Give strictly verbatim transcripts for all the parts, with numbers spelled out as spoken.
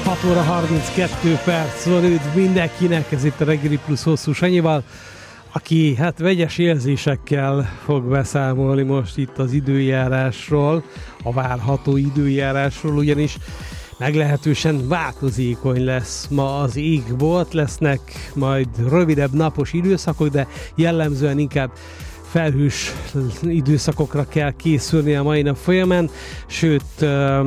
hat óra harminckettő perc van, üdv mindenkinek, ez itt a Reggeli Plusz Hosszú Sanyival, aki hát vegyes érzésekkel fog beszámolni most itt az időjárásról, a várható időjárásról, ugyanis meglehetősen változékony lesz ma az égbolt, lesznek majd rövidebb napos időszakok, de jellemzően inkább felhős időszakokra kell készülni a mai nap folyamán, sőt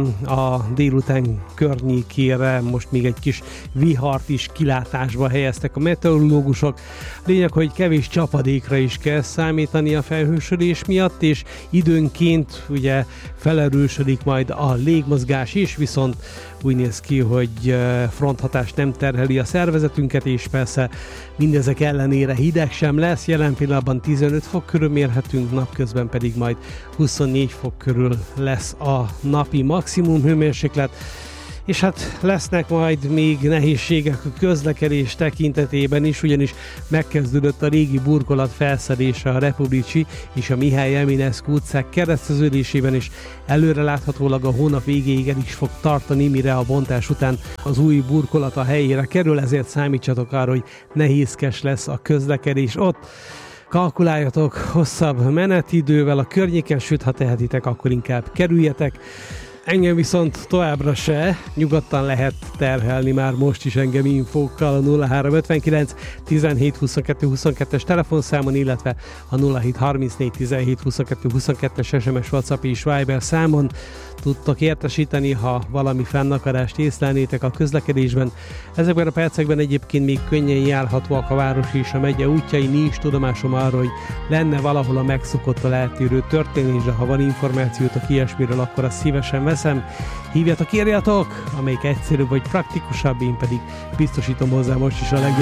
a délután környékére most még egy kis vihart is kilátásba helyeztek a meteorológusok. Lényeg, hogy kevés csapadékra is kell számítani a felhősödés miatt, és időnként ugye felerősödik majd a légmozgás is, viszont úgy néz ki, hogy fronthatás nem terheli a szervezetünket, és persze mindezek ellenére hideg sem lesz, jelen pillanatban tizenöt fok körül mérhetünk, napközben pedig majd huszonnégy fok körül lesz a napi maximum hőmérséklet, és hát lesznek majd még nehézségek a közlekedés tekintetében is, ugyanis megkezdődött a régi burkolat felszedése a Republicsi és a Mihály Eminescu utcák kereszteződésében, és előreláthatólag a hónap végéig el is fog tartani, mire a bontás után az új burkolat a helyére kerül, ezért számítsatok arra, hogy nehézkes lesz a közlekedés ott. Kalkuláljatok hosszabb menetidővel a környéken, sőt, ha tehetitek, akkor inkább kerüljetek. Engem viszont továbbra se, nyugodtan lehet terhelni már most is engem infókkal a nulla három ötvenkilenc tizenhét huszonkettő huszonkettes telefonszámon, illetve a nulla hét harmincnégy tizenhét huszonkettő huszonkettes es em es, WhatsApp és Viber számon tudtok értesíteni, ha valami fennakadást észlelnétek a közlekedésben. Ezekben a percekben egyébként még könnyen járhatóak a város és a megye útjai, nincs tudomásom arról, hogy lenne valahol a megszokottal eltérő történés, de ha van információtok ilyesmiről, akkor azt szívesen veszem. Hívjatok, írjatok, amelyik egyszerűbb vagy praktikusabb, én pedig biztosítom hozzá most is a legjobb